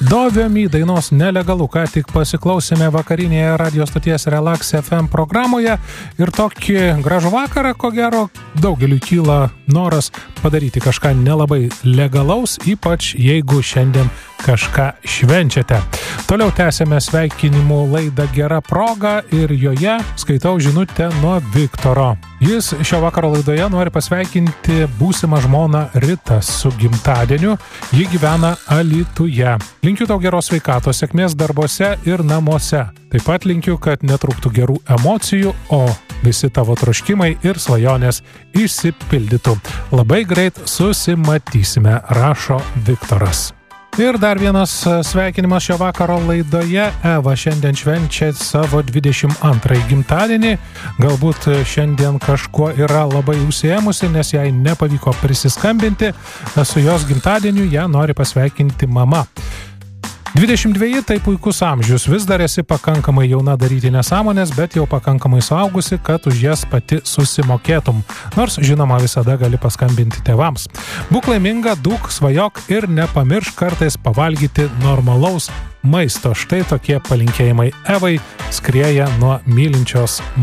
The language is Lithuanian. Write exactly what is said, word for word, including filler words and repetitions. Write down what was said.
Doviomi dainos Nelegalu, ką tik pasiklausėme vakarinėje radio stoties Relax F M programoje ir tokį gražų vakarą, ko gero, daugeliui kyla noras padaryti kažką nelabai legalaus, ypač jeigu šiandien kažką švenčiate. Toliau tęsėme sveikinimų laidą Gera proga ir joje skaitau žinutę nuo Viktoro. Jis šio vakaro laidoje nori pasveikinti būsimą žmoną Ritą su gimtadieniu. Ji gyvena Alytuje. Linkiu tau geros sveikatos, sėkmės darbuose ir namuose. Taip pat linkiu, kad netrūktų gerų emocijų, o visi tavo troškimai ir svajonės išsipildytų. Labai greit susimatysime, rašo Viktoras. Ir dar vienas sveikinimas šio vakaro laidoje. Eva šiandien švenčia savo dvidešimt antrąjį gimtadienį. Galbūt šiandien kažkuo yra labai užsiėmusi, nes jai nepavyko prisiskambinti. Su jos gimtadieniu ją nori pasveikinti mama. dvidešimt dveji tai puikus amžius, vis dar esi pakankamai jauna daryti nesąmonės, bet jau pakankamai suaugusi, kad už jas pati susimokėtum. Nors, žinoma, visada gali paskambinti tėvams. Būk laiminga, dūk, svajok ir nepamiršk kartais pavalgyti normalaus maisto. Štai tokie palinkėjimai Evai skrieja nuo mylinčios